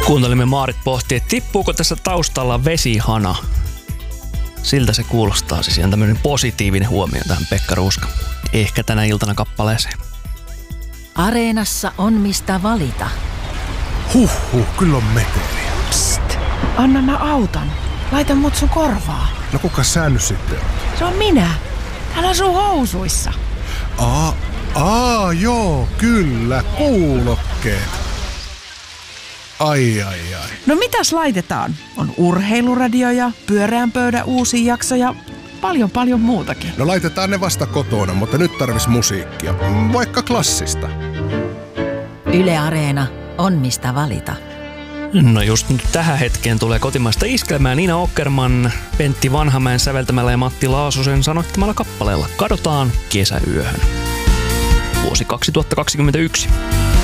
Kuuntelimme Maarit pohti, että tippuuko tässä taustalla vesihana. Siltä se kuulostaa, siis ihan tämmöinen positiivinen huomio tähän Pekka Ruuska. Ehkä tänä iltana kappaleeseen. Areenassa on mistä valita. Kyllä on meteliä. Psst, anna mä autan. Laita mut sun korvaa. No kuka sä nyt sitten on? Se on minä. Täällä on sun housuissa. Joo, kyllä, kuulokkeet. Ai. No mitäs laitetaan? On urheiluradio ja pyöreän pöydän uusi jakso ja paljon muutakin. No laitetaan ne vasta kotona, mutta nyt tarvis musiikkia. Vaikka klassista. Yle Areena on mistä valita. No just nyt tähän hetkeen tulee kotimaista iskelmää Nina Åkerman, Pentti Vanhamäen säveltämällä ja Matti Laasosen sanoittamalla kappaleella Kadotaan kesäyöhön. Vuosi 2021.